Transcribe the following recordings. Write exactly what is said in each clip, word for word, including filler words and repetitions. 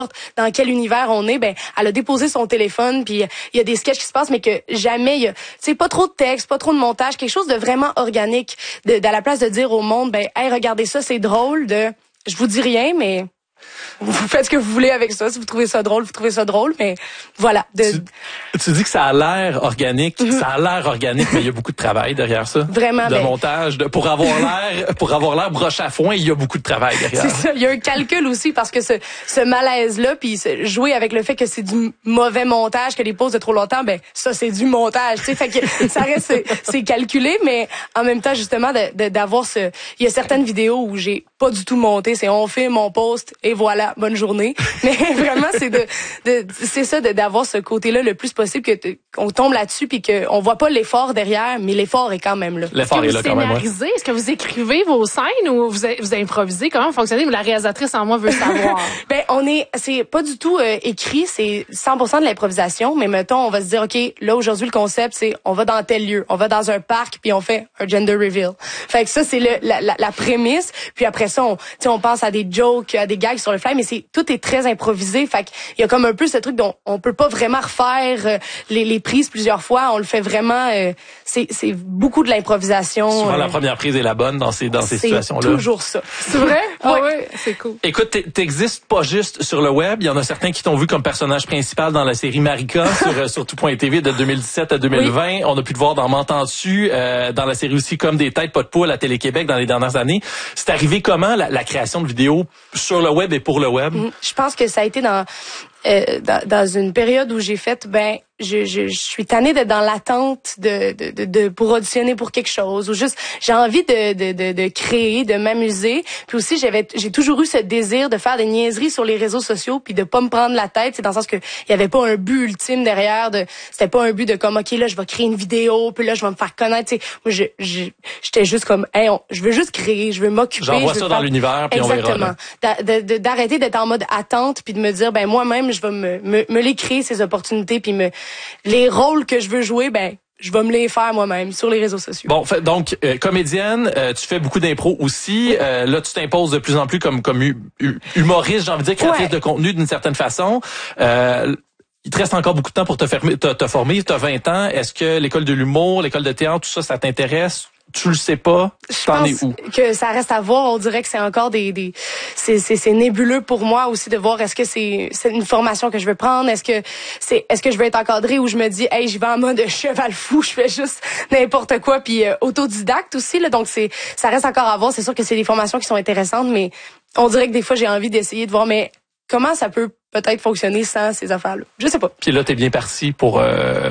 dans quel univers on est, ben elle a déposé son téléphone, puis il y a des sketchs qui se passent, mais que jamais il y a, tu sais, pas trop de texte, pas trop de montage, quelque chose de vraiment organique, de, de à la place de dire au monde, ben hey, regardez ça, c'est drôle, de je vous dis rien, mais vous faites ce que vous voulez avec ça. Si vous trouvez ça drôle, vous trouvez ça drôle, mais voilà. De... Tu, tu dis que ça a l'air organique, mm-hmm. ça a l'air organique, mais il y a beaucoup de travail derrière ça. Vraiment. De ben... montage, de, pour avoir l'air, pour avoir l'air broche à foin, il y a beaucoup de travail derrière. C'est ça. Il y a un calcul aussi parce que ce, ce malaise-là, puis jouer avec le fait que c'est du mauvais montage, que les pauses de trop longtemps, ben ça c'est du montage. Tu sais, fait que ça reste, c'est, c'est calculé, mais en même temps justement de, de, d'avoir ce, il y a certaines vidéos où j'ai pas du tout monté, c'est on filme, on poste et voilà, bonne journée. Mais vraiment, c'est de, de c'est ça, de, d'avoir ce côté-là le plus possible, que qu'on tombe là-dessus puis qu'on voit pas l'effort derrière, mais l'effort est quand même là. L'effort est là quand même. Est-ce que vous scénarisez? Est-ce que vous écrivez vos scènes ou vous, vous improvisez? Comment vous fonctionnez? La réalisatrice en moi veut savoir. Ben, on est, c'est pas du tout euh, écrit, c'est cent pour cent de l'improvisation, mais mettons, on va se dire, OK, là, aujourd'hui, le concept, c'est on va dans tel lieu, on va dans un parc, puis on fait un gender reveal. Fait que ça, c'est le, la, la, la prémisse, puis après ça, on, on pense à des jokes, à des gags sur le fly, mais c'est tout est très improvisé. Fait qu'il y a comme un peu ce truc dont on peut pas vraiment refaire euh, les, les prises plusieurs fois. On le fait vraiment. Euh, c'est, c'est beaucoup de l'improvisation. Souvent, euh, la première prise est la bonne dans ces dans ces situations-là. C'est toujours ça. C'est vrai? Ah oui, ouais, c'est cool. Écoute, t'existes pas juste sur le web. Il y en a certains qui t'ont vu comme personnage principal dans la série Marika sur sur tout point t v de deux mille dix-sept à deux mille vingt. Oui. On a pu te voir dans M'entends-tu, euh, dans la série aussi Comme des têtes pas de poule à Télé-Québec dans les dernières années. C'est arrivé comment la, la création de vidéos sur le web et pour le web? Je pense que ça a été dans euh, dans, dans une période où j'ai fait ben je, je, je suis tannée d'être dans l'attente de, de, de, de pour auditionner pour quelque chose, ou juste j'ai envie de, de, de, de créer, de m'amuser. Puis aussi j'avais j'ai toujours eu ce désir de faire des niaiseries sur les réseaux sociaux, puis de pas me prendre la tête. C'est dans le sens que il y avait pas un but ultime derrière. De c'était pas un but de comme ok là je vais créer une vidéo, puis là je vais me faire connaître. T'sais. Moi je, je j'étais juste comme hey on, je veux juste créer, je veux m'occuper. J'envoie ça faire... dans l'univers puis on verra. Exactement. De, de, d'arrêter d'être en mode attente, puis de me dire ben moi-même je vais me, me, me les créer ces opportunités, puis me les rôles que je veux jouer, ben je vais me les faire moi-même sur les réseaux sociaux. Bon, fait, donc euh, comédienne, euh, tu fais beaucoup d'impro aussi. Euh, là, tu t'imposes de plus en plus comme comme hu- humoriste, j'ai envie de dire, créatrice ouais. de contenu d'une certaine façon. Euh, il te reste encore beaucoup de temps pour te, fermer, te, te former. Tu as vingt ans. Est-ce que l'école de l'humour, l'école de théâtre, tout ça, ça t'intéresse? Tu le sais pas? Je T'en pense es où? Que ça reste à voir. On dirait que c'est encore des, des c'est, c'est, c'est nébuleux pour moi aussi de voir est-ce que c'est, c'est une formation que je veux prendre, est-ce que c'est, est-ce que je veux être encadrée ou je me dis, hey, j'y vais en mode cheval fou, je fais juste n'importe quoi, puis euh, autodidacte aussi là. Donc c'est, ça reste encore à voir. C'est sûr que c'est des formations qui sont intéressantes, mais on dirait que des fois j'ai envie d'essayer de voir, mais comment ça peut peut-être fonctionner sans ces affaires-là. Je sais pas. Puis là, t'es bien parti pour. Euh...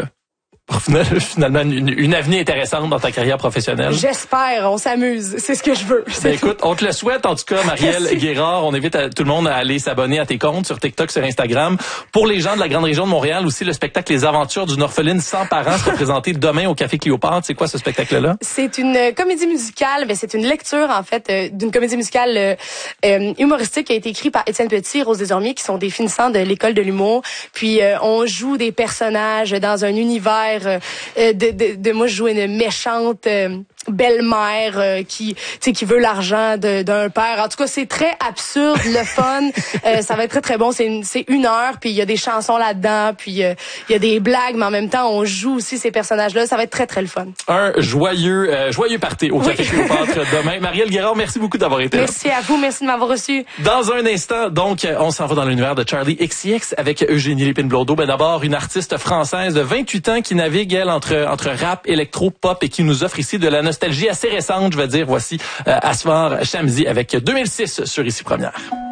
Finalement, une, une avenir intéressante dans ta carrière professionnelle. J'espère, on s'amuse, c'est ce que je veux. Ben écoute, on te le souhaite en tout cas, Marielle Guérard. On invite à, tout le monde à aller s'abonner à tes comptes sur TikTok, sur Instagram. Pour les gens de la grande région de Montréal aussi, le spectacle Les Aventures d'une orpheline sans parents sera présenté demain au Café Cléopâtre. C'est quoi ce spectacle-là? C'est une comédie musicale, ben c'est une lecture en fait euh, d'une comédie musicale euh, euh, humoristique qui a été écrite par Étienne Petit et Rose Desormiers, qui sont des finissants de l'école de l'humour. Puis euh, on joue des personnages dans un univers Euh, de, de, de moi je joue une méchante euh, belle-mère euh, qui tu sais qui veut l'argent de, d'un père. En tout cas, c'est très absurde, le fun. euh, ça va être très très bon. C'est une, c'est une heure, puis il y a des chansons là-dedans, puis il euh, y a des blagues, mais en même temps on joue aussi ces personnages-là. Ça va être très très le fun. Un joyeux euh, joyeux party au oui. Café Cléopâtre demain. Marielle Guérard, merci beaucoup d'avoir été là. Merci à vous, merci de m'avoir reçu. Dans un instant, donc, on s'en va dans l'univers de Charli X C X avec Eugénie Lépine-Blondeau. Ben d'abord, une artiste française de vingt-huit ans qui navigue elle entre entre rap, électro, pop et qui nous offre ici de la nostalgie assez récente, je vais dire. Voici euh, Asfar Shamsi avec deux mille six sur Ici Première.